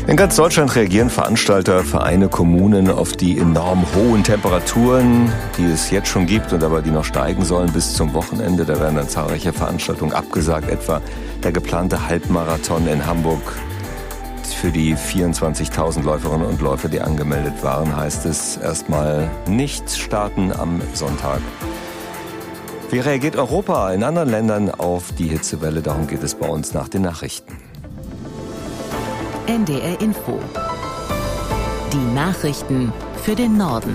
In ganz Deutschland reagieren Veranstalter, Vereine, Kommunen auf die enorm hohen Temperaturen, die es jetzt schon gibt und aber die noch steigen sollen bis zum Wochenende. Da werden dann zahlreiche Veranstaltungen abgesagt, etwa der geplante Halbmarathon in Hamburg. Für die 24.000 Läuferinnen und Läufer, die angemeldet waren, heißt es erstmal nicht starten am Sonntag. Wie reagiert Europa in anderen Ländern auf die Hitzewelle? Darum geht es bei uns nach den Nachrichten. NDR Info. Die Nachrichten für den Norden.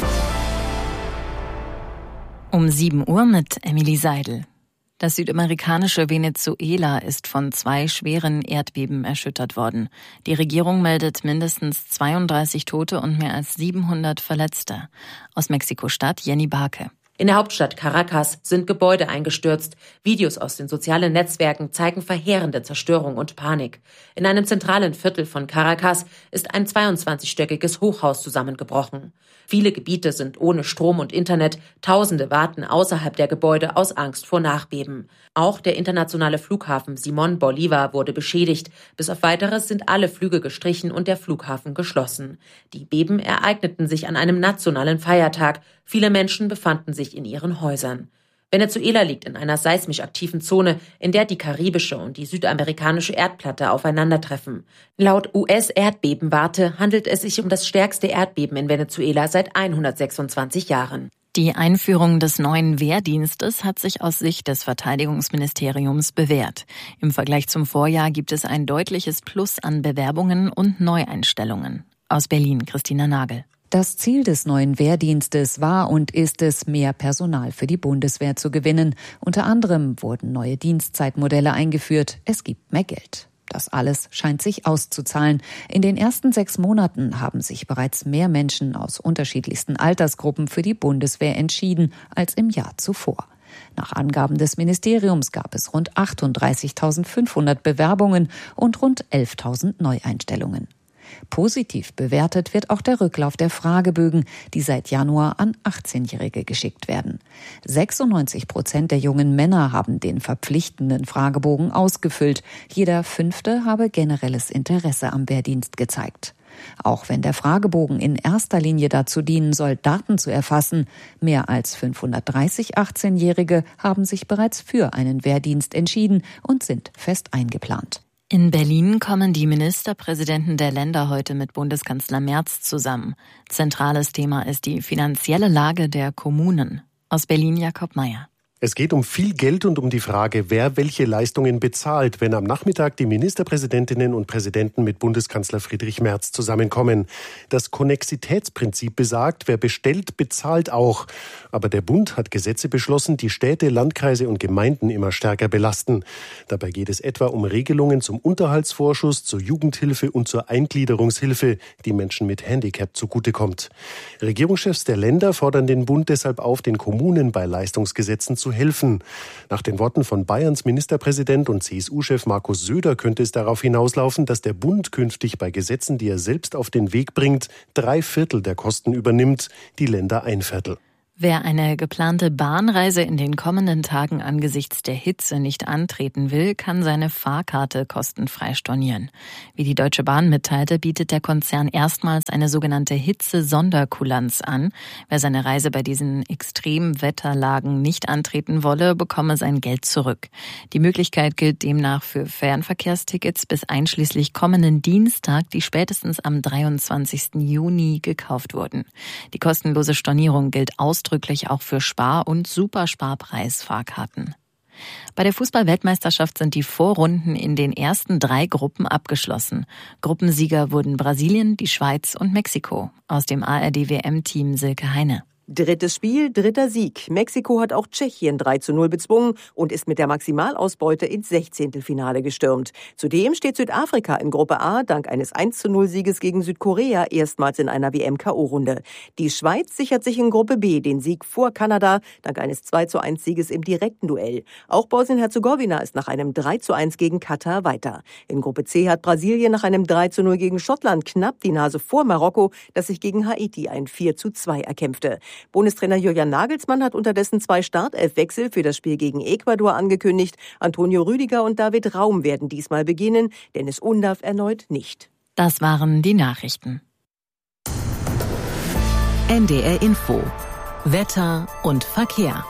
Um 7 Uhr mit Emily Seidel. Das südamerikanische Venezuela ist von 2 schweren Erdbeben erschüttert worden. Die Regierung meldet mindestens 32 Tote und mehr als 700 Verletzte. Aus Mexiko-Stadt Jenny Barke. In der Hauptstadt Caracas sind Gebäude eingestürzt. Videos aus den sozialen Netzwerken zeigen verheerende Zerstörung und Panik. In einem zentralen Viertel von Caracas ist ein 22-stöckiges Hochhaus zusammengebrochen. Viele Gebiete sind ohne Strom und Internet. Tausende warten außerhalb der Gebäude aus Angst vor Nachbeben. Auch der internationale Flughafen Simón Bolívar wurde beschädigt. Bis auf Weiteres sind alle Flüge gestrichen und der Flughafen geschlossen. Die Beben ereigneten sich an einem nationalen Feiertag. Viele Menschen befanden sich in ihren Häusern. Venezuela liegt in einer seismisch aktiven Zone, in der die karibische und die südamerikanische Erdplatte aufeinandertreffen. Laut US-Erdbebenwarte handelt es sich um das stärkste Erdbeben in Venezuela seit 126 Jahren. Die Einführung des neuen Wehrdienstes hat sich aus Sicht des Verteidigungsministeriums bewährt. Im Vergleich zum Vorjahr gibt es ein deutliches Plus an Bewerbungen und Neueinstellungen. Aus Berlin, Christina Nagel. Das Ziel des neuen Wehrdienstes war und ist es, mehr Personal für die Bundeswehr zu gewinnen. Unter anderem wurden neue Dienstzeitmodelle eingeführt. Es gibt mehr Geld. Das alles scheint sich auszuzahlen. In den ersten 6 Monaten haben sich bereits mehr Menschen aus unterschiedlichsten Altersgruppen für die Bundeswehr entschieden als im Jahr zuvor. Nach Angaben des Ministeriums gab es rund 38.500 Bewerbungen und rund 11.000 Neueinstellungen. Positiv bewertet wird auch der Rücklauf der Fragebögen, die seit Januar an 18-Jährige geschickt werden. 96% der jungen Männer haben den verpflichtenden Fragebogen ausgefüllt. Jeder 5. habe generelles Interesse am Wehrdienst gezeigt. Auch wenn der Fragebogen in erster Linie dazu dienen soll, Daten zu erfassen, mehr als 530 18-Jährige haben sich bereits für einen Wehrdienst entschieden und sind fest eingeplant. In Berlin kommen die Ministerpräsidenten der Länder heute mit Bundeskanzler Merz zusammen. Zentrales Thema ist die finanzielle Lage der Kommunen. Aus Berlin Jakob Meyer. Es geht um viel Geld und um die Frage, wer welche Leistungen bezahlt, wenn am Nachmittag die Ministerpräsidentinnen und Präsidenten mit Bundeskanzler Friedrich Merz zusammenkommen. Das Konnexitätsprinzip besagt, wer bestellt, bezahlt auch. Aber der Bund hat Gesetze beschlossen, die Städte, Landkreise und Gemeinden immer stärker belasten. Dabei geht es etwa um Regelungen zum Unterhaltsvorschuss, zur Jugendhilfe und zur Eingliederungshilfe, die Menschen mit Handicap zugutekommt. Regierungschefs der Länder fordern den Bund deshalb auf, den Kommunen bei Leistungsgesetzen zu helfen. Nach den Worten von Bayerns Ministerpräsident und CSU-Chef Markus Söder könnte es darauf hinauslaufen, dass der Bund künftig bei Gesetzen, die er selbst auf den Weg bringt, 3/4 der Kosten übernimmt, die Länder 1/4. Wer eine geplante Bahnreise in den kommenden Tagen angesichts der Hitze nicht antreten will, kann seine Fahrkarte kostenfrei stornieren. Wie die Deutsche Bahn mitteilte, bietet der Konzern erstmals eine sogenannte Hitze-Sonderkulanz an. Wer seine Reise bei diesen extremen Wetterlagen nicht antreten wolle, bekomme sein Geld zurück. Die Möglichkeit gilt demnach für Fernverkehrstickets bis einschließlich kommenden Dienstag, die spätestens am 23. Juni gekauft wurden. Die kostenlose Stornierung gilt ausdrücklich auch für Spar- und Supersparpreis-Fahrkarten. Bei der Fußball-Weltmeisterschaft sind die Vorrunden in den ersten 3 Gruppen abgeschlossen. Gruppensieger wurden Brasilien, die Schweiz und Mexiko. Aus dem ARD-WM-Team Silke Heine. Drittes Spiel, dritter Sieg. Mexiko hat auch Tschechien 3:0 bezwungen und ist mit der Maximalausbeute ins 16. gestürmt. Zudem steht Südafrika in Gruppe A dank eines 1:0-Sieges gegen Südkorea erstmals in einer WM-KO-Runde. Die Schweiz sichert sich in Gruppe B den Sieg vor Kanada dank eines 2:1-Sieges im direkten Duell. Auch Bosnien-Herzegowina ist nach einem 3:1 gegen Katar weiter. In Gruppe C hat Brasilien nach einem 3:0 gegen Schottland knapp die Nase vor Marokko, das sich gegen Haiti ein 4:2 erkämpfte. Bundestrainer Julian Nagelsmann hat unterdessen 2 Startelfwechsel für das Spiel gegen Ecuador angekündigt. Antonio Rüdiger und David Raum werden diesmal beginnen, Dennis Undaff erneut nicht. Das waren die Nachrichten. NDR Info. Wetter und Verkehr.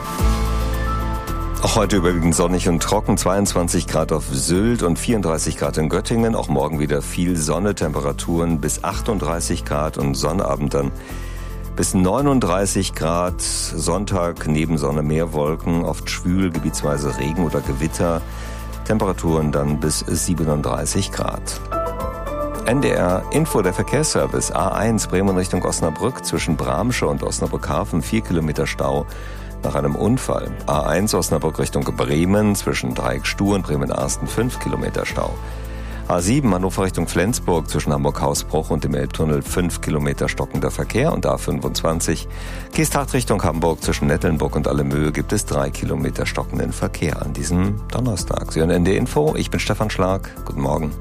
Auch heute überwiegend sonnig und trocken, 22 Grad auf Sylt und 34 Grad in Göttingen. Auch morgen wieder viel Sonne, Temperaturen bis 38 Grad und Sonnabend dann bis 39 Grad. Sonntag neben Sonne mehr Wolken, oft schwül, gebietsweise Regen oder Gewitter. Temperaturen dann bis 37 Grad. NDR Info, der Verkehrsservice. A1 Bremen Richtung Osnabrück zwischen Bramsche und Osnabrück-Hafen 4 Kilometer Stau nach einem Unfall. A1 Osnabrück Richtung Bremen zwischen Dreieck Stuh und Bremen-Arsten 5 Kilometer Stau. A7 Hannover Richtung Flensburg zwischen Hamburg-Hausbruch und dem Elbtunnel 5 Kilometer stockender Verkehr. Und A25 Geesthacht Richtung Hamburg zwischen Nettelnburg und Allemöhe gibt es 3 Kilometer stockenden Verkehr an diesem Donnerstag. Sie hören NDR Info, ich bin Stefan Schlag. Guten Morgen.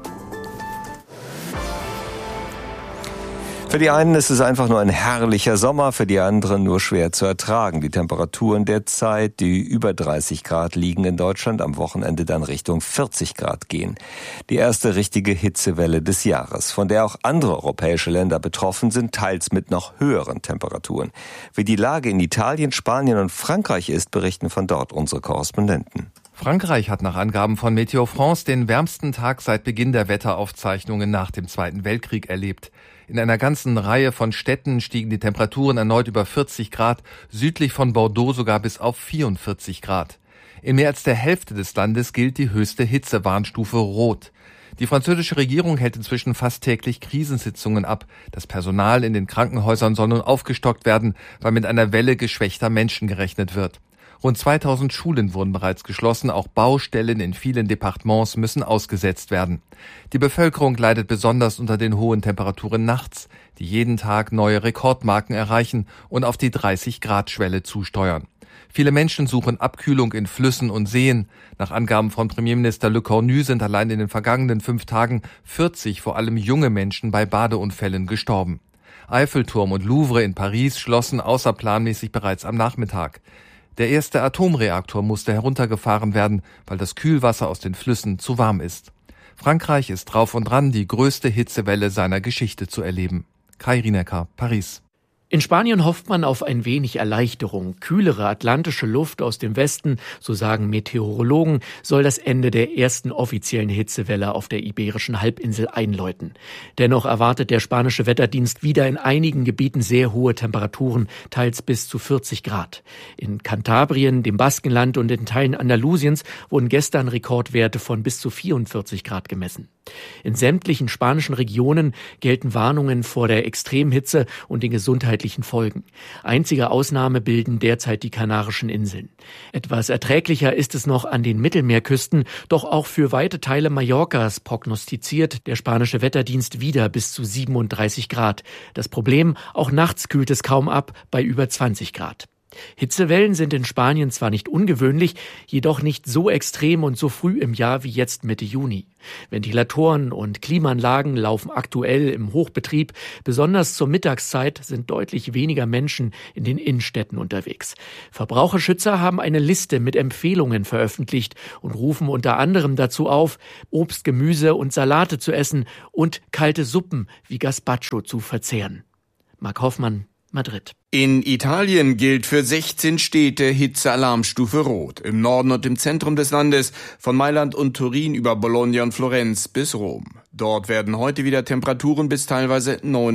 Für die einen ist es einfach nur ein herrlicher Sommer, für die anderen nur schwer zu ertragen. Die Temperaturen derzeit, die über 30 Grad liegen in Deutschland, am Wochenende dann Richtung 40 Grad gehen. Die erste richtige Hitzewelle des Jahres, von der auch andere europäische Länder betroffen sind, teils mit noch höheren Temperaturen. Wie die Lage in Italien, Spanien und Frankreich ist, berichten von dort unsere Korrespondenten. Frankreich hat nach Angaben von Météo France den wärmsten Tag seit Beginn der Wetteraufzeichnungen nach dem Zweiten Weltkrieg erlebt. In einer ganzen Reihe von Städten stiegen die Temperaturen erneut über 40 Grad, südlich von Bordeaux sogar bis auf 44 Grad. In mehr als der Hälfte des Landes gilt die höchste Hitzewarnstufe Rot. Die französische Regierung hält inzwischen fast täglich Krisensitzungen ab. Das Personal in den Krankenhäusern soll nun aufgestockt werden, weil mit einer Welle geschwächter Menschen gerechnet wird. Rund 2000 Schulen wurden bereits geschlossen, auch Baustellen in vielen Departements müssen ausgesetzt werden. Die Bevölkerung leidet besonders unter den hohen Temperaturen nachts, die jeden Tag neue Rekordmarken erreichen und auf die 30-Grad-Schwelle zusteuern. Viele Menschen suchen Abkühlung in Flüssen und Seen. Nach Angaben von Premierminister Le Cornu sind allein in den vergangenen 5 Tagen 40 vor allem junge Menschen bei Badeunfällen gestorben. Eiffelturm und Louvre in Paris schlossen außerplanmäßig bereits am Nachmittag. Der erste Atomreaktor musste heruntergefahren werden, weil das Kühlwasser aus den Flüssen zu warm ist. Frankreich ist drauf und dran, die größte Hitzewelle seiner Geschichte zu erleben. Kai Rinecker, Paris. In Spanien hofft man auf ein wenig Erleichterung. Kühlere atlantische Luft aus dem Westen, so sagen Meteorologen, soll das Ende der ersten offiziellen Hitzewelle auf der Iberischen Halbinsel einläuten. Dennoch erwartet der spanische Wetterdienst wieder in einigen Gebieten sehr hohe Temperaturen, teils bis zu 40 Grad. In Kantabrien, dem Baskenland und in Teilen Andalusiens wurden gestern Rekordwerte von bis zu 44 Grad gemessen. In sämtlichen spanischen Regionen gelten Warnungen vor der Extremhitze und den gesundheitlichen Folgen. Einzige Ausnahme bilden derzeit die Kanarischen Inseln. Etwas erträglicher ist es noch an den Mittelmeerküsten, doch auch für weite Teile Mallorcas prognostiziert der spanische Wetterdienst wieder bis zu 37 Grad. Das Problem, auch nachts kühlt es kaum ab bei über 20 Grad. Hitzewellen sind in Spanien zwar nicht ungewöhnlich, jedoch nicht so extrem und so früh im Jahr wie jetzt Mitte Juni. Ventilatoren und Klimaanlagen laufen aktuell im Hochbetrieb. Besonders zur Mittagszeit sind deutlich weniger Menschen in den Innenstädten unterwegs. Verbraucherschützer haben eine Liste mit Empfehlungen veröffentlicht und rufen unter anderem dazu auf, Obst, Gemüse und Salate zu essen und kalte Suppen wie Gazpacho zu verzehren. Marc Hoffmann, Madrid. In Italien gilt für 16 Städte Hitzealarmstufe Rot. Im Norden und im Zentrum des Landes, von Mailand und Turin über Bologna und Florenz bis Rom. Dort werden heute wieder Temperaturen bis teilweise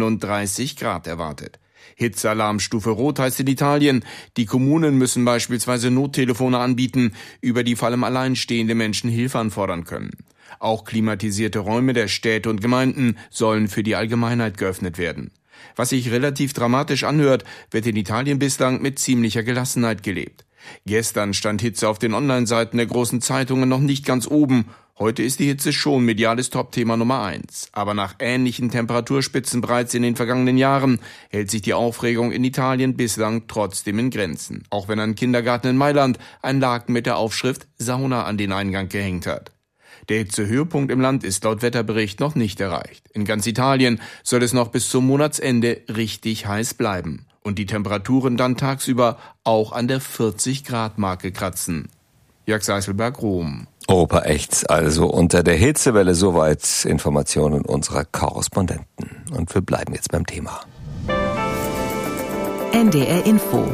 39 Grad erwartet. Hitzealarmstufe Rot heißt in Italien, die Kommunen müssen beispielsweise Nottelefone anbieten, über die vor allem alleinstehende Menschen Hilfe anfordern können. Auch klimatisierte Räume der Städte und Gemeinden sollen für die Allgemeinheit geöffnet werden. Was sich relativ dramatisch anhört, wird in Italien bislang mit ziemlicher Gelassenheit gelebt. Gestern stand Hitze auf den Online-Seiten der großen Zeitungen noch nicht ganz oben. Heute ist die Hitze schon mediales Topthema Nummer 1. Aber nach ähnlichen Temperaturspitzen bereits in den vergangenen Jahren hält sich die Aufregung in Italien bislang trotzdem in Grenzen. Auch wenn ein Kindergarten in Mailand einen Laken mit der Aufschrift Sauna an den Eingang gehängt hat. Der Hitzehöhepunkt im Land ist laut Wetterbericht noch nicht erreicht. In ganz Italien soll es noch bis zum Monatsende richtig heiß bleiben und die Temperaturen dann tagsüber auch an der 40-Grad-Marke kratzen. Jörg Seiselberg, Rom. Opa Echts, also unter der Hitzewelle, soweit Informationen unserer Korrespondenten. Und wir bleiben jetzt beim Thema. NDR Info.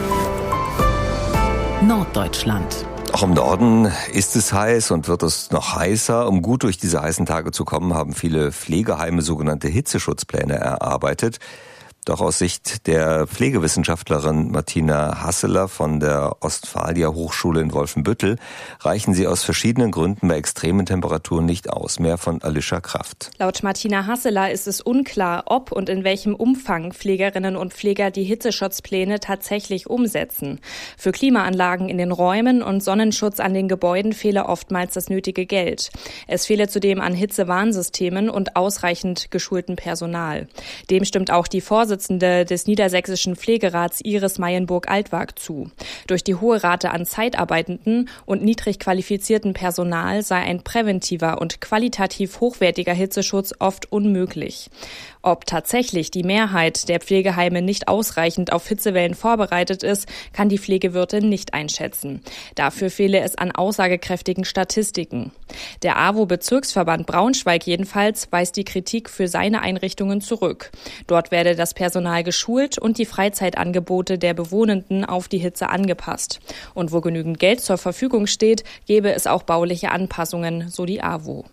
Norddeutschland. Auch im Norden ist es heiß und wird es noch heißer. Um gut durch diese heißen Tage zu kommen, haben viele Pflegeheime sogenannte Hitzeschutzpläne erarbeitet. Doch aus Sicht der Pflegewissenschaftlerin Martina Hasseler von der Ostfalia Hochschule in Wolfenbüttel reichen sie aus verschiedenen Gründen bei extremen Temperaturen nicht aus. Mehr von Alicia Kraft. Laut Martina Hasseler ist es unklar, ob und in welchem Umfang Pflegerinnen und Pfleger die Hitzeschutzpläne tatsächlich umsetzen. Für Klimaanlagen in den Räumen und Sonnenschutz an den Gebäuden fehle oftmals das nötige Geld. Es fehle zudem an Hitzewarnsystemen und ausreichend geschultem Personal. Dem stimmt auch die Vorsitzende des Niedersächsischen Pflegerats Iris Meyenburg-Altwag zu. Durch die hohe Rate an Zeitarbeitenden und niedrig qualifiziertem Personal sei ein präventiver und qualitativ hochwertiger Hitzeschutz oft unmöglich. Ob tatsächlich die Mehrheit der Pflegeheime nicht ausreichend auf Hitzewellen vorbereitet ist, kann die Pflegewirtin nicht einschätzen. Dafür fehle es an aussagekräftigen Statistiken. Der AWO-Bezirksverband Braunschweig jedenfalls weist die Kritik für seine Einrichtungen zurück. Dort werde das Personal geschult und die Freizeitangebote der Bewohnenden auf die Hitze angepasst. Und wo genügend Geld zur Verfügung steht, gäbe es auch bauliche Anpassungen, so die AWO.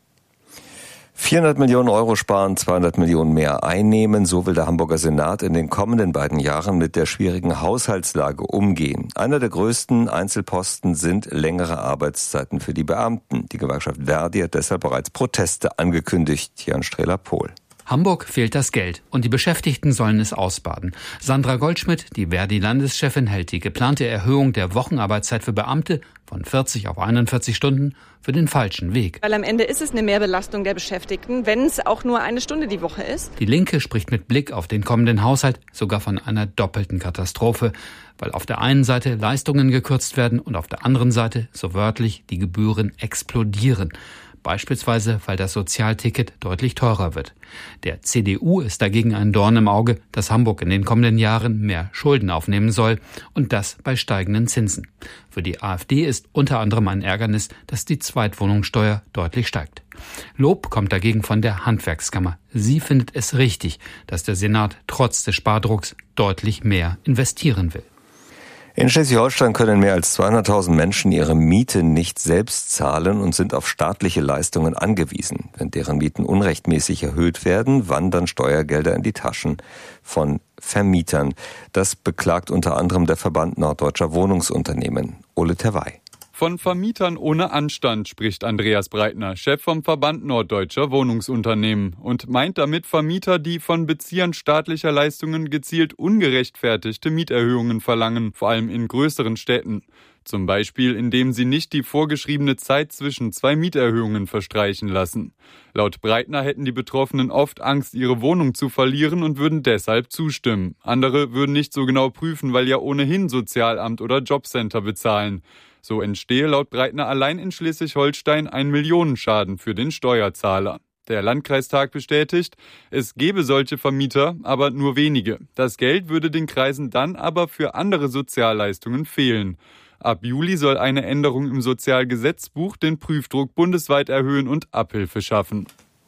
400 Millionen Euro sparen, 200 Millionen mehr einnehmen. So will der Hamburger Senat in den kommenden beiden Jahren mit der schwierigen Haushaltslage umgehen. Einer der größten Einzelposten sind längere Arbeitszeiten für die Beamten. Die Gewerkschaft Verdi hat deshalb bereits Proteste angekündigt. Jan Strehler-Pohl. Hamburg fehlt das Geld und die Beschäftigten sollen es ausbaden. Sandra Goldschmidt, die Verdi-Landeschefin, hält die geplante Erhöhung der Wochenarbeitszeit für Beamte von 40 auf 41 Stunden für den falschen Weg. Weil am Ende ist es eine Mehrbelastung der Beschäftigten, wenn es auch nur eine Stunde die Woche ist. Die Linke spricht mit Blick auf den kommenden Haushalt sogar von einer doppelten Katastrophe, weil auf der einen Seite Leistungen gekürzt werden und auf der anderen Seite, so wörtlich, die Gebühren explodieren. Beispielsweise, weil das Sozialticket deutlich teurer wird. Der CDU ist dagegen ein Dorn im Auge, dass Hamburg in den kommenden Jahren mehr Schulden aufnehmen soll und das bei steigenden Zinsen. Für die AfD ist unter anderem ein Ärgernis, dass die Zweitwohnungssteuer deutlich steigt. Lob kommt dagegen von der Handwerkskammer. Sie findet es richtig, dass der Senat trotz des Spardrucks deutlich mehr investieren will. In Schleswig-Holstein können mehr als 200.000 Menschen ihre Miete nicht selbst zahlen und sind auf staatliche Leistungen angewiesen. Wenn deren Mieten unrechtmäßig erhöht werden, wandern Steuergelder in die Taschen von Vermietern. Das beklagt unter anderem der Verband Norddeutscher Wohnungsunternehmen. Ole Terwey. Von Vermietern ohne Anstand spricht Andreas Breitner, Chef vom Verband Norddeutscher Wohnungsunternehmen, und meint damit Vermieter, die von Beziehern staatlicher Leistungen gezielt ungerechtfertigte Mieterhöhungen verlangen, vor allem in größeren Städten. Zum Beispiel, indem sie nicht die vorgeschriebene Zeit zwischen zwei Mieterhöhungen verstreichen lassen. Laut Breitner hätten die Betroffenen oft Angst, ihre Wohnung zu verlieren und würden deshalb zustimmen. Andere würden nicht so genau prüfen, weil ja ohnehin Sozialamt oder Jobcenter bezahlen. So entstehe laut Breitner allein in Schleswig-Holstein ein Millionenschaden für den Steuerzahler. Der Landkreistag bestätigt, es gebe solche Vermieter, aber nur wenige. Das Geld würde den Kreisen dann aber für andere Sozialleistungen fehlen. Ab Juli soll eine Änderung im Sozialgesetzbuch den Prüfdruck bundesweit erhöhen und Abhilfe schaffen.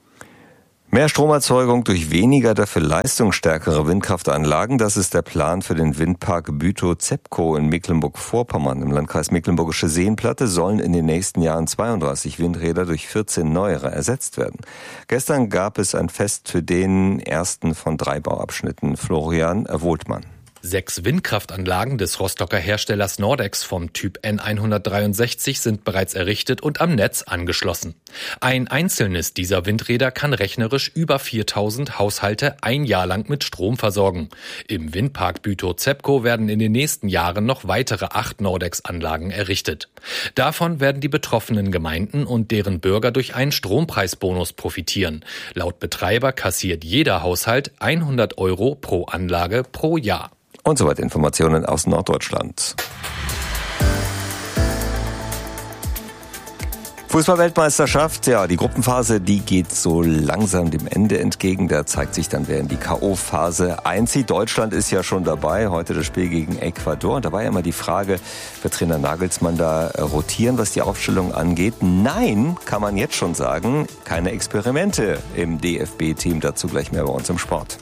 Mehr Stromerzeugung durch weniger, dafür leistungsstärkere Windkraftanlagen, das ist der Plan für den Windpark Bütow-Zepco in Mecklenburg-Vorpommern. Im Landkreis Mecklenburgische Seenplatte sollen in den nächsten Jahren 32 Windräder durch 14 neuere ersetzt werden. Gestern gab es ein Fest für den ersten von 3 Bauabschnitten. Florian Wohltmann. 6 Windkraftanlagen des Rostocker Herstellers Nordex vom Typ N163 sind bereits errichtet und am Netz angeschlossen. Ein einzelnes dieser Windräder kann rechnerisch über 4000 Haushalte ein Jahr lang mit Strom versorgen. Im Windpark Bütow-Zepco werden in den nächsten Jahren noch weitere 8 Nordex-Anlagen errichtet. Davon werden die betroffenen Gemeinden und deren Bürger durch einen Strompreisbonus profitieren. Laut Betreiber kassiert jeder Haushalt 100 € pro Anlage pro Jahr. Und soweit Informationen aus Norddeutschland. Fußball-Weltmeisterschaft, ja, die Gruppenphase, die geht so langsam dem Ende entgegen. Da zeigt sich dann, wer in die K.O.-Phase einzieht. Deutschland ist ja schon dabei, heute das Spiel gegen Ecuador. Und da war ja immer die Frage, wird Trainer Nagelsmann da rotieren, was die Aufstellung angeht? Nein, kann man jetzt schon sagen, keine Experimente im DFB-Team. Dazu gleich mehr bei uns im Sport.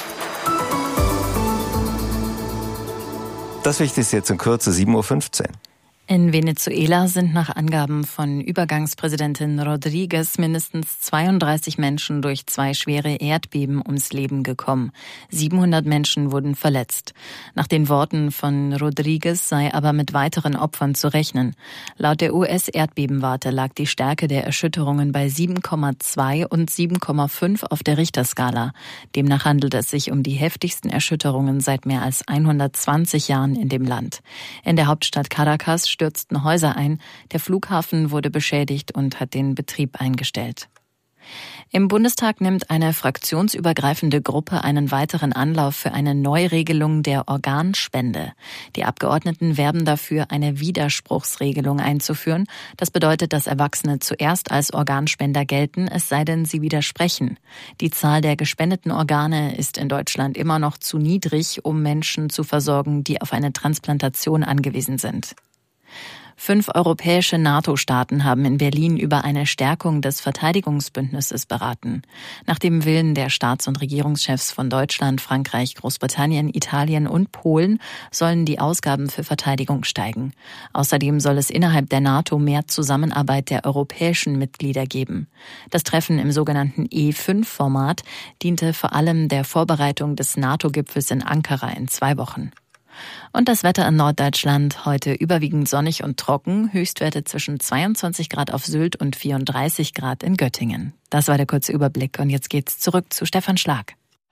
Das Wichtigste jetzt in Kürze, 7:15 Uhr. In Venezuela sind nach Angaben von Übergangspräsidentin Rodriguez mindestens 32 Menschen durch 2 schwere Erdbeben ums Leben gekommen. 700 Menschen wurden verletzt. Nach den Worten von Rodriguez sei aber mit weiteren Opfern zu rechnen. Laut der US-Erdbebenwarte lag die Stärke der Erschütterungen bei 7,2 und 7,5 auf der Richterskala. Demnach handelt es sich um die heftigsten Erschütterungen seit mehr als 120 Jahren in dem Land. In der Hauptstadt Caracas stürzten Häuser ein, der Flughafen wurde beschädigt und hat den Betrieb eingestellt. Im Bundestag nimmt eine fraktionsübergreifende Gruppe einen weiteren Anlauf für eine Neuregelung der Organspende. Die Abgeordneten werben dafür, eine Widerspruchsregelung einzuführen. Das bedeutet, dass Erwachsene zuerst als Organspender gelten, es sei denn, sie widersprechen. Die Zahl der gespendeten Organe ist in Deutschland immer noch zu niedrig, um Menschen zu versorgen, die auf eine Transplantation angewiesen sind. 5 europäische NATO-Staaten haben in Berlin über eine Stärkung des Verteidigungsbündnisses beraten. Nach dem Willen der Staats- und Regierungschefs von Deutschland, Frankreich, Großbritannien, Italien und Polen sollen die Ausgaben für Verteidigung steigen. Außerdem soll es innerhalb der NATO mehr Zusammenarbeit der europäischen Mitglieder geben. Das Treffen im sogenannten E5-Format diente vor allem der Vorbereitung des NATO-Gipfels in Ankara in 2 Wochen. Und das Wetter in Norddeutschland heute überwiegend sonnig und trocken, Höchstwerte zwischen 22 Grad auf Sylt und 34 Grad in Göttingen. Das war der kurze Überblick und jetzt geht's zurück zu Stefan Schlag.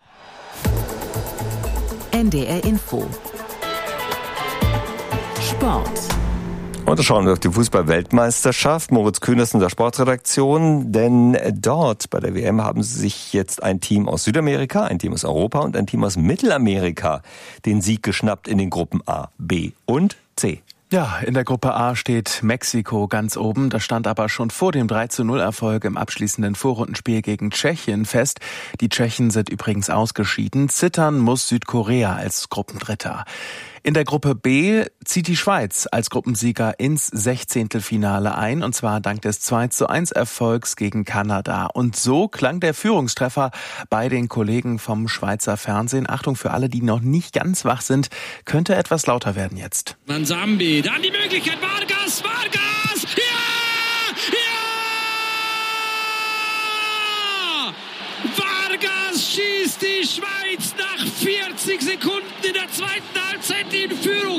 NDR Info. Sport. Und da schauen wir auf die Fußball-Weltmeisterschaft. Moritz Kühn ist in der Sportredaktion, denn dort bei der WM haben sich jetzt ein Team aus Südamerika, ein Team aus Europa und ein Team aus Mittelamerika den Sieg geschnappt in den Gruppen A, B und C. Ja, in der Gruppe A steht Mexiko ganz oben. Das stand aber schon vor dem 3:0-Erfolg im abschließenden Vorrundenspiel gegen Tschechien fest. Die Tschechen sind übrigens ausgeschieden. Zittern muss Südkorea als Gruppendritter. In der Gruppe B zieht die Schweiz als Gruppensieger ins 16. Finale ein, und zwar dank des 2:1-Erfolgs gegen Kanada. Und so klang der Führungstreffer bei den Kollegen vom Schweizer Fernsehen. Achtung für alle, die noch nicht ganz wach sind, könnte etwas lauter werden jetzt. Mansambi, dann die Möglichkeit, Vargas! Ja! Vargas schießt die Schweiz nach 40 Sekunden in der zweiten Halbzeit in Führung.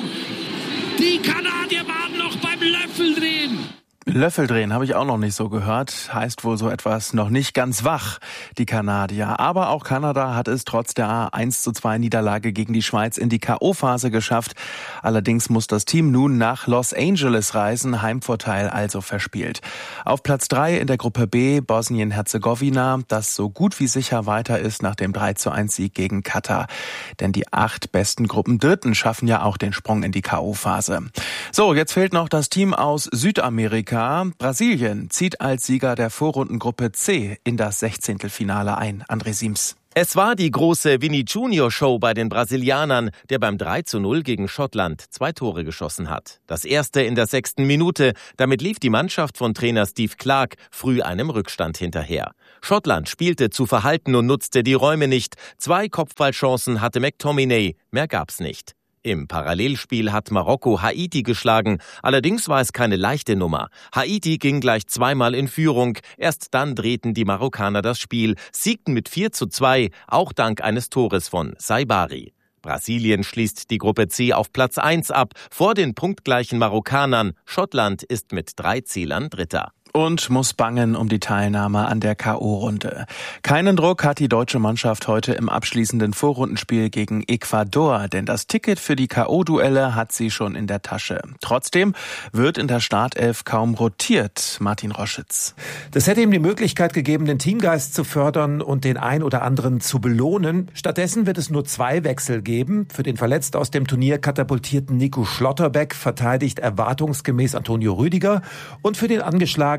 Die Kanadier waren noch beim Löffeldrehen. Löffeldrehen habe ich auch noch nicht so gehört. Heißt wohl so etwas noch nicht ganz wach, die Kanadier. Aber auch Kanada hat es trotz der 1:2 Niederlage gegen die Schweiz in die K.O.-Phase geschafft. Allerdings muss das Team nun nach Los Angeles reisen. Heimvorteil also verspielt. Auf Platz 3 in der Gruppe B Bosnien-Herzegowina, das so gut wie sicher weiter ist nach dem 3:1-Sieg gegen Katar. Denn die 8 besten Gruppendritten schaffen ja auch den Sprung in die K.O.-Phase. So, jetzt fehlt noch das Team aus Südamerika. Brasilien zieht als Sieger der Vorrundengruppe C in das 16. Finale ein. André Siems. Es war die große Vini Junior Show bei den Brasilianern, der beim 3:0 gegen Schottland 2 Tore geschossen hat. Das erste in der 6. Minute. Damit lief die Mannschaft von Trainer Steve Clarke früh einem Rückstand hinterher. Schottland spielte zu verhalten und nutzte die Räume nicht. 2 Kopfballchancen hatte McTominay, mehr gab's nicht. Im Parallelspiel hat Marokko Haiti geschlagen. Allerdings war es keine leichte Nummer. Haiti ging gleich 2-mal in Führung. Erst dann drehten die Marokkaner das Spiel, siegten mit 4:2, auch dank eines Tores von Saibari. Brasilien schließt die Gruppe C auf Platz 1 ab, vor den punktgleichen Marokkanern. Schottland ist mit 3 Zählern Dritter. Und muss bangen um die Teilnahme an der K.O.-Runde. Keinen Druck hat die deutsche Mannschaft heute im abschließenden Vorrundenspiel gegen Ecuador, denn das Ticket für die K.O.-Duelle hat sie schon in der Tasche. Trotzdem wird in der Startelf kaum rotiert. Martin Roschitz. Das hätte ihm die Möglichkeit gegeben, den Teamgeist zu fördern und den ein oder anderen zu belohnen. Stattdessen wird es nur 2 Wechsel geben. Für den verletzt aus dem Turnier katapultierten Nico Schlotterbeck verteidigt erwartungsgemäß Antonio Rüdiger und für den angeschlagenen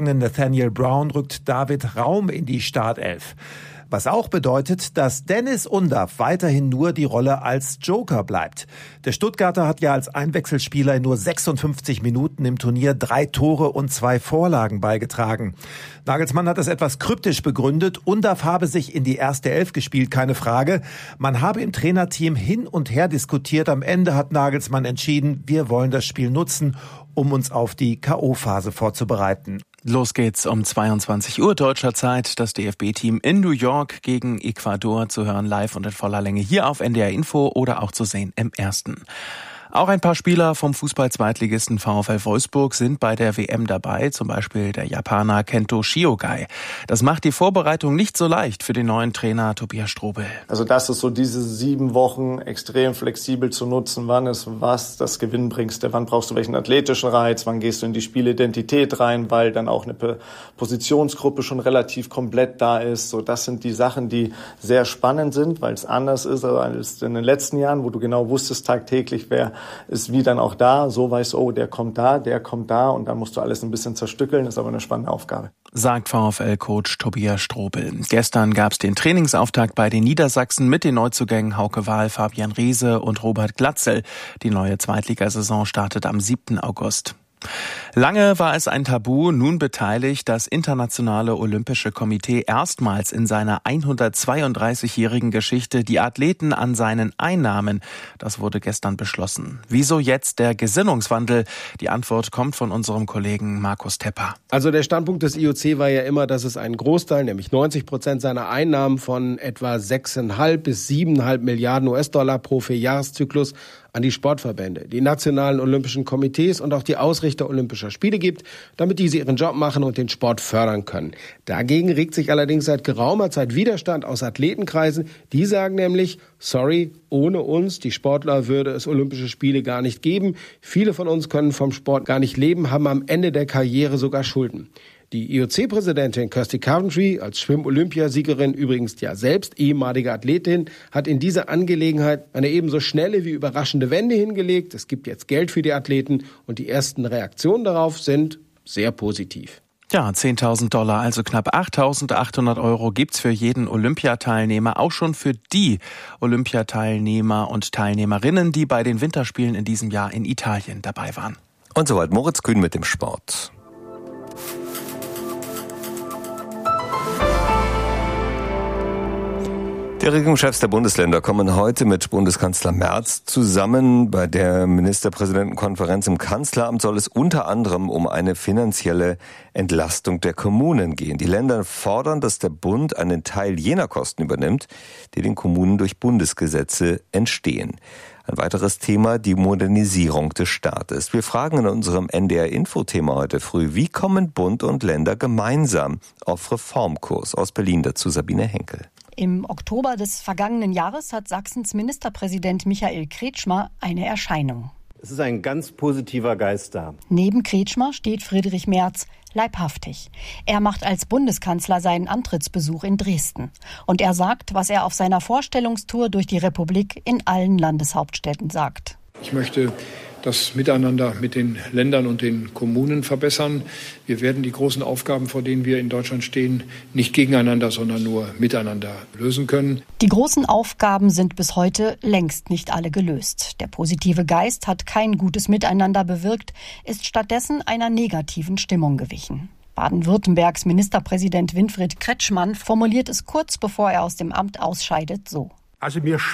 angeschlagenen Nathaniel Brown rückt David Raum in die Startelf. Was auch bedeutet, dass Dennis Undaff weiterhin nur die Rolle als Joker bleibt. Der Stuttgarter hat ja als Einwechselspieler in nur 56 Minuten im Turnier 3 Tore und 2 Vorlagen beigetragen. Nagelsmann hat das etwas kryptisch begründet. Undaff habe sich in die erste Elf gespielt, keine Frage. Man habe im Trainerteam hin und her diskutiert. Am Ende hat Nagelsmann entschieden, wir wollen das Spiel nutzen, um uns auf die K.O.-Phase vorzubereiten. Los geht's um 22 Uhr deutscher Zeit. Das DFB-Team in New York gegen Ecuador zu hören live und in voller Länge hier auf NDR Info oder auch zu sehen im Ersten. Auch ein paar Spieler vom Fußball-Zweitligisten VfL Wolfsburg sind bei der WM dabei, zum Beispiel der Japaner Kento Shiogai. Das macht die Vorbereitung nicht so leicht für den neuen Trainer Tobias Strobel. Also das ist so diese 7 Wochen extrem flexibel zu nutzen. Wann ist was das Gewinnbringste? Wann brauchst du welchen athletischen Reiz? Wann gehst du in die Spielidentität rein? Weil dann auch eine Positionsgruppe schon relativ komplett da ist. So, das sind die Sachen, die sehr spannend sind, weil es anders ist als in den letzten Jahren, wo du genau wusstest tagtäglich, wer ist wie dann auch da, so weißt du, oh, der kommt da und dann musst du alles ein bisschen zerstückeln, das ist aber eine spannende Aufgabe. Sagt VfL-Coach Tobias Strobel. Gestern gab es den Trainingsauftakt bei den Niedersachsen mit den Neuzugängen Hauke Wahl, Fabian Reese und Robert Glatzel. Die neue Zweitligasaison startet am 7. August. Lange war es ein Tabu, nun beteiligt das Internationale Olympische Komitee erstmals in seiner 132-jährigen Geschichte die Athleten an seinen Einnahmen. Das wurde gestern beschlossen. Wieso jetzt der Gesinnungswandel? Die Antwort kommt von unserem Kollegen Markus Tepper. Also der Standpunkt des IOC war ja immer, dass es einen Großteil, nämlich 90% seiner Einnahmen von etwa 6,5 bis 7,5 Milliarden US-Dollar pro 4-Jahreszyklus an die Sportverbände, die nationalen olympischen Komitees und auch die Ausrichter olympischer Spiele gibt, damit diese ihren Job machen und den Sport fördern können. Dagegen regt sich allerdings seit geraumer Zeit Widerstand aus Athletenkreisen. Die sagen nämlich, sorry, ohne uns, die Sportler, würde es Olympische Spiele gar nicht geben. Viele von uns können vom Sport gar nicht leben, haben am Ende der Karriere sogar Schulden. Die IOC-Präsidentin Kirsty Coventry, als Schwimm-Olympiasiegerin übrigens ja selbst ehemalige Athletin, hat in dieser Angelegenheit eine ebenso schnelle wie überraschende Wende hingelegt. Es gibt jetzt Geld für die Athleten und die ersten Reaktionen darauf sind sehr positiv. Ja, $10.000, also knapp 8.800 Euro gibt's für jeden Olympiateilnehmer, auch schon für die Olympiateilnehmer und Teilnehmerinnen, die bei den Winterspielen in diesem Jahr in Italien dabei waren. Und soweit Moritz Kühn mit dem Sport. Die Regierungschefs der Bundesländer kommen heute mit Bundeskanzler Merz zusammen. Bei der Ministerpräsidentenkonferenz im Kanzleramt soll es unter anderem um eine finanzielle Entlastung der Kommunen gehen. Die Länder fordern, dass der Bund einen Teil jener Kosten übernimmt, die den Kommunen durch Bundesgesetze entstehen. Ein weiteres Thema, die Modernisierung des Staates. Wir fragen in unserem NDR-Info-Thema heute früh, wie kommen Bund und Länder gemeinsam auf Reformkurs? Aus Berlin dazu Sabine Henkel. Im Oktober des vergangenen Jahres hat Sachsens Ministerpräsident Michael Kretschmer eine Erscheinung. Es ist ein ganz positiver Geist da. Neben Kretschmer steht Friedrich Merz, leibhaftig. Er macht als Bundeskanzler seinen Antrittsbesuch in Dresden. Und er sagt, was er auf seiner Vorstellungstour durch die Republik in allen Landeshauptstädten sagt. Ich möchte das Miteinander mit den Ländern und den Kommunen verbessern. Wir werden die großen Aufgaben, vor denen wir in Deutschland stehen, nicht gegeneinander, sondern nur miteinander lösen können. Die großen Aufgaben sind bis heute längst nicht alle gelöst. Der positive Geist hat kein gutes Miteinander bewirkt, ist stattdessen einer negativen Stimmung gewichen. Baden-Württembergs Ministerpräsident Winfried Kretschmann formuliert es kurz bevor er aus dem Amt ausscheidet so. Also mir